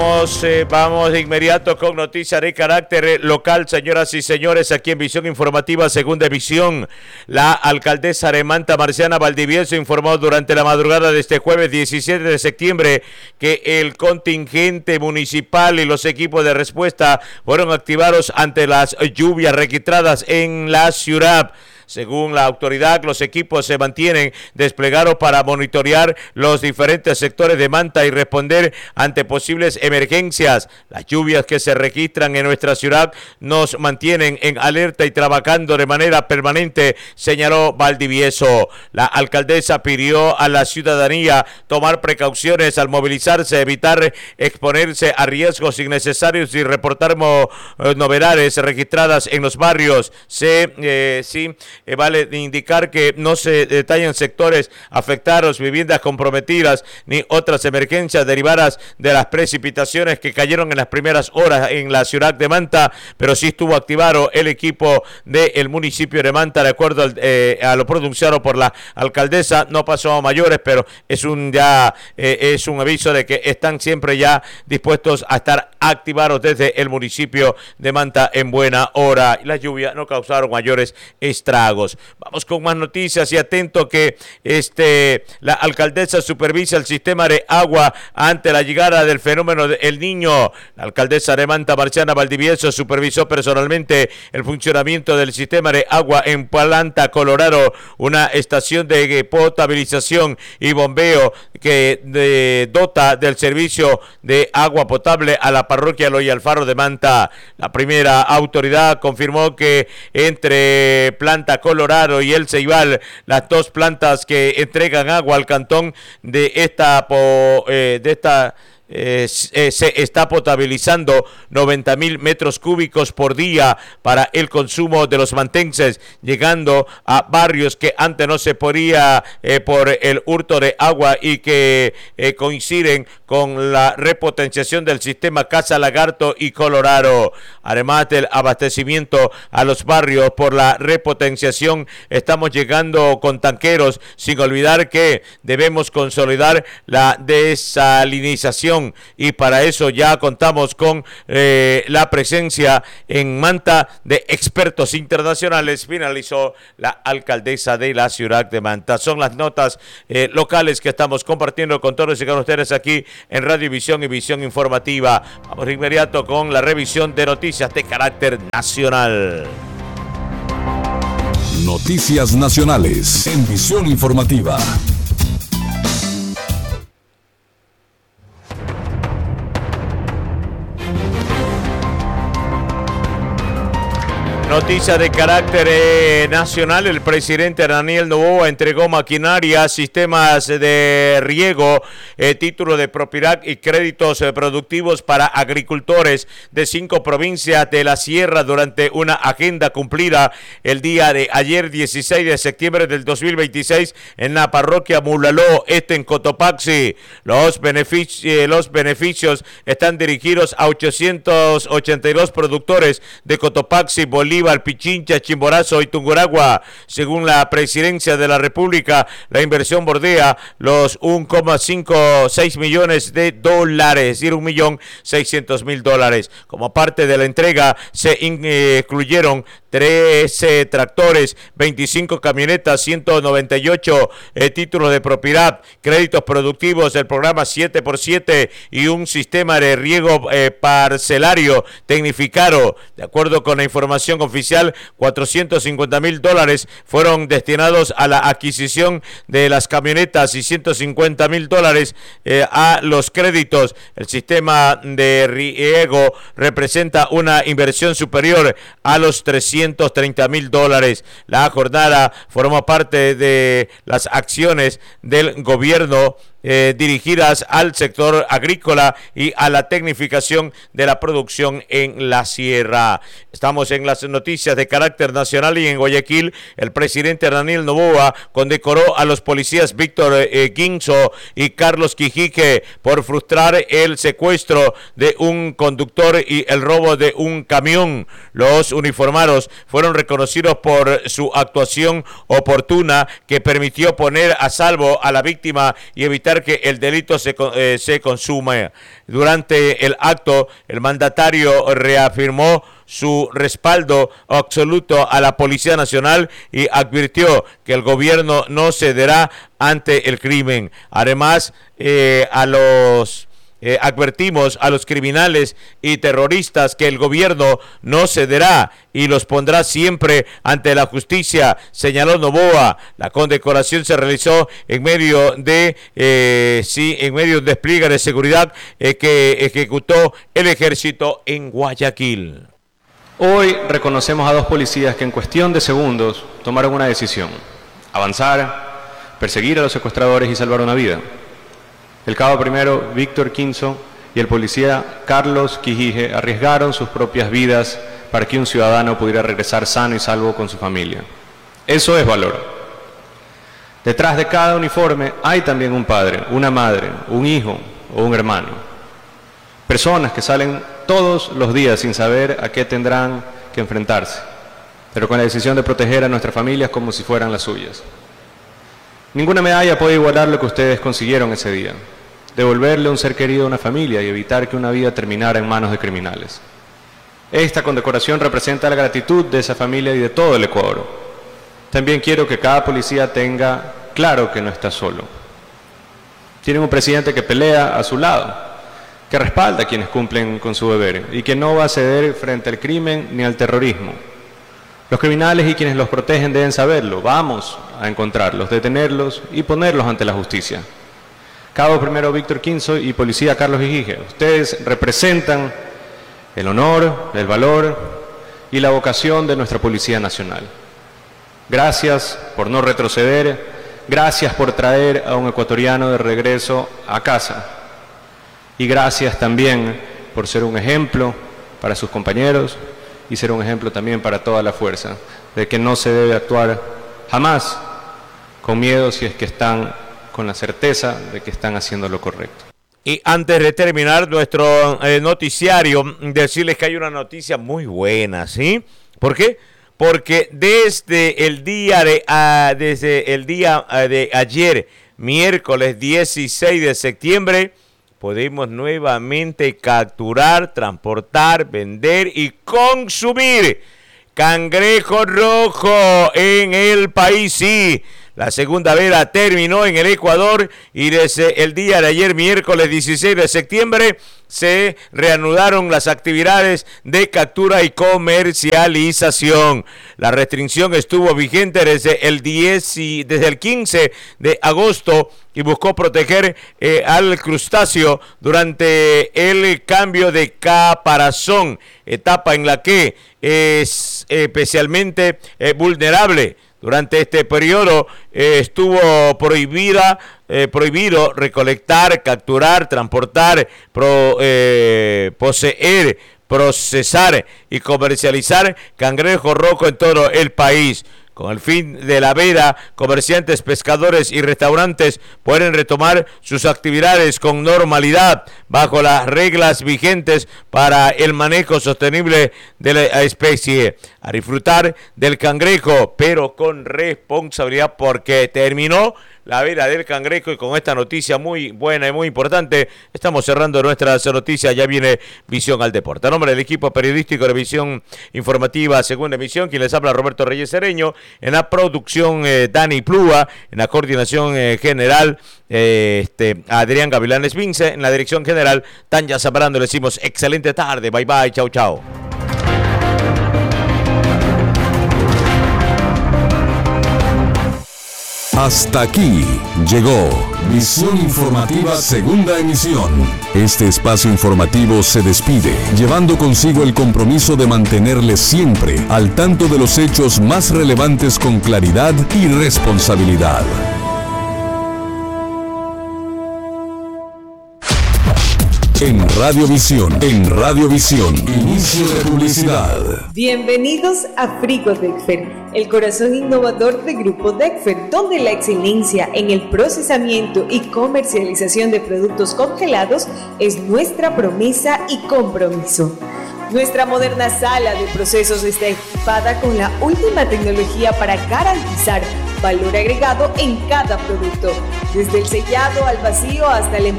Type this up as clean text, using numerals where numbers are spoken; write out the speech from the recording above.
Vamos de inmediato con noticias de carácter local, señoras y señores, aquí en Visión Informativa, Segunda Visión. La alcaldesa de Manta, Marciana Valdivieso, informó durante la madrugada de este jueves 17 de septiembre que el contingente municipal y los equipos de respuesta fueron activados ante las lluvias registradas en la ciudad. Según la autoridad, los equipos se mantienen desplegados para monitorear los diferentes sectores de Manta y responder ante posibles emergencias. Las lluvias que se registran en nuestra ciudad nos mantienen en alerta y trabajando de manera permanente, señaló Valdivieso. La alcaldesa pidió a la ciudadanía tomar precauciones al movilizarse, evitar exponerse a riesgos innecesarios y reportar novedades registradas en los barrios. Vale indicar que no se detallan sectores afectados, viviendas comprometidas ni otras emergencias derivadas de las precipitaciones que cayeron en las primeras horas en la ciudad de Manta, pero sí estuvo activado el equipo del municipio de Manta, de acuerdo a lo pronunciado por la alcaldesa. No pasó a mayores, pero es un aviso de que están siempre ya dispuestos a estar activados desde el municipio de Manta en buena hora. Las lluvias no causaron mayores estragos. Vamos con más noticias y atento que la alcaldesa supervisa el sistema de agua ante la llegada del fenómeno del Niño. La alcaldesa de Manta, Marciana Valdivieso, supervisó personalmente el funcionamiento del sistema de agua en Planta, Colorado, una estación de potabilización y bombeo que dota del servicio de agua potable a la parroquia Eloy Alfaro de Manta. La primera autoridad confirmó que entre Planta Colorado y El Ceibal, las dos plantas que entregan agua al cantón se está potabilizando 90,000 metros cúbicos por día para el consumo de los mantenses, llegando a barrios que antes no se podía por el hurto de agua y que coinciden con la repotenciación del sistema Casa Lagarto y Colorado. Además del abastecimiento a los barrios por la repotenciación, estamos llegando con tanqueros, sin olvidar que debemos consolidar la desalinización y para eso ya contamos con la presencia en Manta de expertos internacionales, finalizó la alcaldesa de la ciudad de Manta. Son las notas locales que estamos compartiendo con todos y con ustedes aquí en Radio Visión y Visión Informativa. Vamos de inmediato con la revisión de noticias de carácter nacional. Noticias nacionales en Visión Informativa. Noticia de carácter nacional. El presidente Daniel Noboa entregó maquinaria, sistemas de riego, título de propiedad y créditos productivos para agricultores de 5 provincias de la Sierra durante una agenda cumplida el día de ayer, 16 de septiembre del 2026, en la parroquia Mulaló, en Cotopaxi. Los beneficios están dirigidos a 882 productores de Cotopaxi, Bolívar, Pichincha, Chimborazo y Tungurahua. Según la Presidencia de la República, la inversión bordea los 1,56 millones de dólares, es decir, $1,600,000. Como parte de la entrega se incluyeron 13 tractores, 25 camionetas, 198 títulos de propiedad, créditos productivos del programa 7x7 y un sistema de riego parcelario tecnificado. De acuerdo con la información oficial, $450,000 fueron destinados a la adquisición de las camionetas y $150,000 a los créditos. El sistema de riego representa una inversión superior a los $330,000. La jornada formó parte de las acciones del gobierno dirigidas al sector agrícola y a la tecnificación de la producción en la sierra. Estamos en las noticias de carácter nacional y en Guayaquil el presidente Daniel Noboa condecoró a los policías Víctor Guinzo y Carlos Quijique por frustrar el secuestro de un conductor y el robo de un camión. Los uniformados fueron reconocidos por su actuación oportuna que permitió poner a salvo a la víctima y evitar evitar que el delito se consuma. Durante el acto, el mandatario reafirmó su respaldo absoluto a la Policía Nacional y advirtió que el gobierno no cederá ante el crimen. Además, advertimos a los criminales y terroristas que el gobierno no cederá y los pondrá siempre ante la justicia, señaló Noboa. La condecoración se realizó en medio de un despliegue de seguridad que ejecutó el ejército en Guayaquil. Hoy reconocemos a 2 policías que en cuestión de segundos tomaron una decisión: avanzar, perseguir a los secuestradores y salvar una vida. El cabo primero, Víctor Quinzo, y el policía Carlos Quijije arriesgaron sus propias vidas para que un ciudadano pudiera regresar sano y salvo con su familia. Eso es valor. Detrás de cada uniforme hay también un padre, una madre, un hijo o un hermano. Personas que salen todos los días sin saber a qué tendrán que enfrentarse, pero con la decisión de proteger a nuestras familias como si fueran las suyas. Ninguna medalla puede igualar lo que ustedes consiguieron ese día: devolverle un ser querido a una familia y evitar que una vida terminara en manos de criminales. Esta condecoración representa la gratitud de esa familia y de todo el Ecuador. También quiero que cada policía tenga claro que no está solo. Tienen un presidente que pelea a su lado, que respalda a quienes cumplen con su deber y que no va a ceder frente al crimen ni al terrorismo. Los criminales y quienes los protegen deben saberlo. Vamos a encontrarlos, detenerlos y ponerlos ante la justicia. Cabo primero Víctor Quinzo y policía Carlos Quijije, ustedes representan el honor, el valor y la vocación de nuestra Policía Nacional. Gracias por no retroceder, gracias por traer a un ecuatoriano de regreso a casa y gracias también por ser un ejemplo para sus compañeros y ser un ejemplo también para toda la fuerza, de que no se debe actuar jamás con miedo si es que están con la certeza de que están haciendo lo correcto. Y antes de terminar nuestro noticiario, decirles que hay una noticia muy buena, ¿sí? ¿Por qué? Porque desde el día de ayer, miércoles 16 de septiembre, podemos nuevamente capturar, transportar, vender y consumir cangrejo rojo en el país. Sí, la segunda veda terminó en el Ecuador y desde el día de ayer, miércoles 16 de septiembre, se reanudaron las actividades de captura y comercialización. La restricción estuvo vigente desde el 15 de agosto y buscó proteger al crustáceo durante el cambio de caparazón, etapa en la que es especialmente vulnerable. Durante este periodo estuvo prohibido recolectar, capturar, transportar, poseer, procesar y comercializar cangrejo rojo en todo el país. Con el fin de la veda, comerciantes, pescadores y restaurantes pueden retomar sus actividades con normalidad bajo las reglas vigentes para el manejo sostenible de la especie. A disfrutar del cangrejo, pero con responsabilidad, porque terminó la veda del cangrejo. Y con esta noticia muy buena y muy importante, estamos cerrando nuestras noticias. Ya viene Visión al Deporte. A nombre del equipo periodístico de Visión Informativa, segunda emisión, quien les habla, Roberto Reyes Cereño. En la producción, Dani Plúa. En la coordinación general, Adrián Gavilanes Vince. En la dirección general, Tanya Zambrano. Le decimos excelente tarde. Bye bye. Chau, chau. Hasta aquí llegó Visión Informativa Segunda Emisión. Este espacio informativo se despide, llevando consigo el compromiso de mantenerles siempre al tanto de los hechos más relevantes con claridad y responsabilidad. En Radiovisión, inicio de publicidad. Bienvenidos a Frigo Dexfer, el corazón innovador de Grupo Dexfer, donde la excelencia en el procesamiento y comercialización de productos congelados es nuestra promesa y compromiso. Nuestra moderna sala de procesos está equipada con la última tecnología para garantizar valor agregado en cada producto, desde el sellado al vacío hasta el